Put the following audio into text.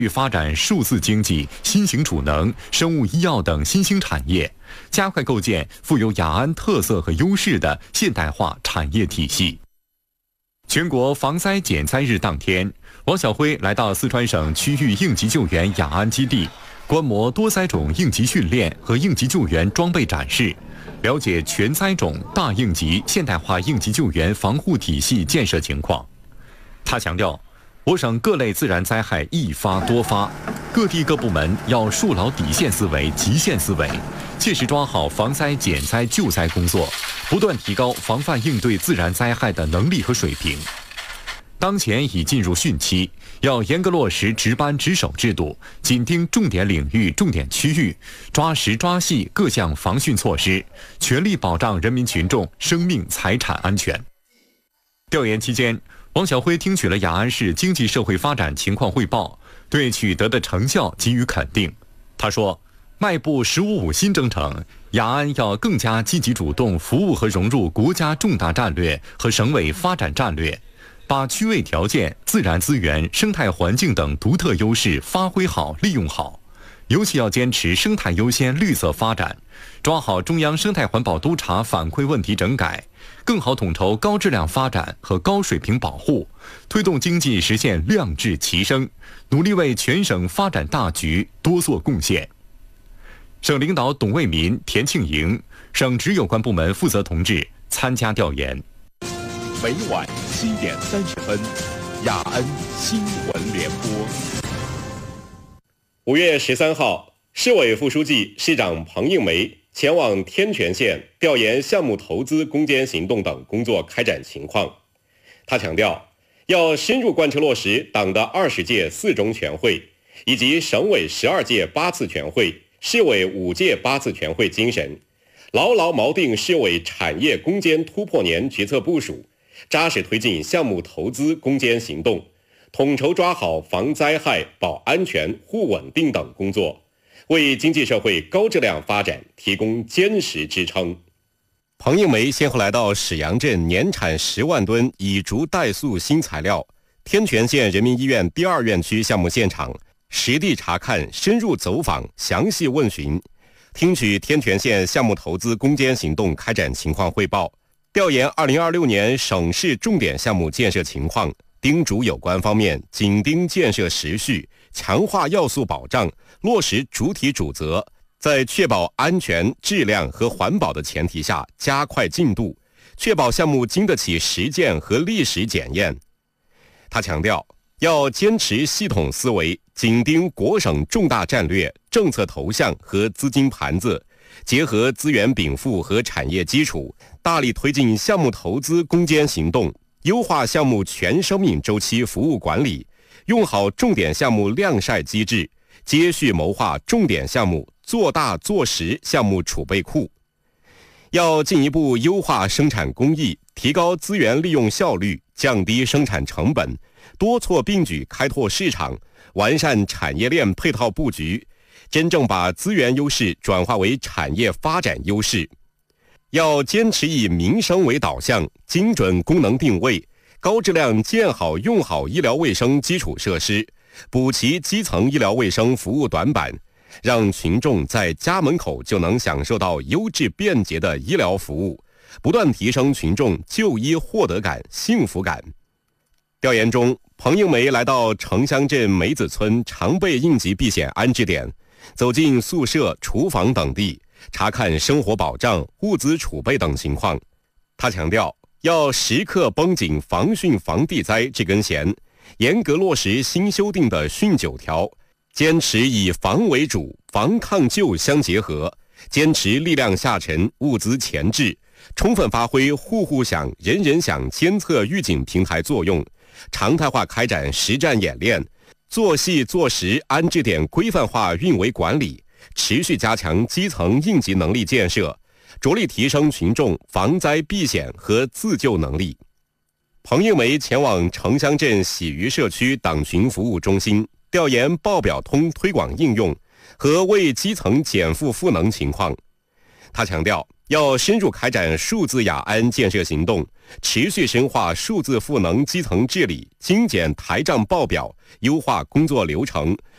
与发展数字经济、新型储能、生物医药等新兴产业，加快构建富有雅安特色和优势的现代化产业体系。全国防灾减灾日当天，王晓辉来到四川省区域应急救援雅安基地，观摩多灾种应急训练和应急救援装备展示，了解全灾种大应急现代化应急救援防护体系建设情况。他强调，我省各类自然灾害易发多发，各地各部门要树牢底线思维、极限思维，切实抓好防灾减灾救灾工作，不断提高防范应对自然灾害的能力和水平。当前已进入汛期，要严格落实值班值守制度，紧盯重点领域、重点区域，抓实抓细各项防汛措施，全力保障人民群众生命财产安全。调研期间，王晓辉听取了雅安市经济社会发展情况汇报，对取得的成效给予肯定。他说，迈步“15+5”新征程，雅安要更加积极主动服务和融入国家重大战略和省委发展战略，把区位条件、自然资源、生态环境等独特优势发挥好、利用好。尤其要坚持生态优先、绿色发展，抓好中央生态环保督察反馈问题整改，更好统筹高质量发展和高水平保护，推动经济实现量质齐升，努力为全省发展大局多做贡献。省领导董卫民、田庆莹，省直有关部门负责同志参加调研。 每晚7点30分，雅安新闻联播。 5月13号，市委副书记、市长彭应梅前往天全县调研项目投资攻坚行动等工作开展情况。他强调，要深入贯彻落实党的20届4中全会以及省委12届8次全会、市委5届8次全会精神，牢牢锚定市委产业攻坚突破年决策部署，扎实推进项目投资攻坚行动，统筹抓好防灾害、保安全、护稳定等工作，为经济社会高质量发展提供坚实支撑。 彭应梅先后来到史阳镇年产10万吨乙竹怠素新材料、天全县人民医院第2院区项目现场，实地查看、深入走访、详细问询，听取天全县项目投资攻坚行动开展情况汇报，调研2026年省市重点项目建设情况，叮嘱有关方面紧盯建设时序，强化要素保障，落实主体主责，在确保安全、质量和环保的前提下加快进度，确保项目经得起实践和历史检验。他强调，要坚持系统思维，紧盯国省重大战略、政策头项和资金盘子，结合资源禀赋和产业基础，大力推进项目投资攻坚行动，优化项目全生命周期服务管理，用好重点项目晾晒机制，接续谋划重点项目做大做实项目储备库。要进一步优化生产工艺，提高资源利用效率，降低生产成本，多措并举开拓市场，完善产业链配套布局，真正把资源优势转化为产业发展优势。要坚持以民生为导向，精准功能定位，高质量建好用好医疗卫生基础设施，补齐基层医疗卫生服务短板，让群众在家门口就能享受到优质便捷的医疗服务，不断提升群众就医获得感、幸福感。调研中，彭应梅来到城乡镇梅子村常备应急避险安置点，走进宿舍、厨房等地，查看生活保障、物资储备等情况。他强调，要时刻绷紧防汛防地灾这根弦，严格落实新修订的汛9条，坚持以防为主、防抗救相结合，坚持力量下沉、物资前置，充分发挥户户响、人人响监测预警平台作用，常态化开展实战演练，做细做实安置点规范化运维管理，持续加强基层应急能力建设，着力提升群众防灾避险和自救能力。彭应梅前往城乡镇喜渔社区党群服务中心调研报表通推广应用和为基层减负赋能情况。 他强调，要深入开展数字雅安建设行动，持续深化数字赋能基层治理，精简台账报表，优化工作流程，